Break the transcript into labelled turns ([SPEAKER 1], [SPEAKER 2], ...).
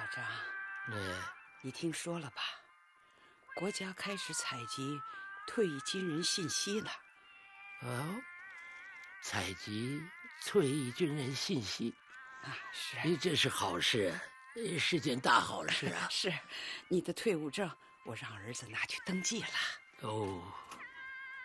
[SPEAKER 1] 张，你听说了吧？国家开始采集退役军人信息了。
[SPEAKER 2] 哦，采集退役军人信息
[SPEAKER 1] 啊，是，
[SPEAKER 2] 这是好事，是件大好事啊！
[SPEAKER 1] 是，你的退伍证我让儿子拿去登记了。
[SPEAKER 2] 哦。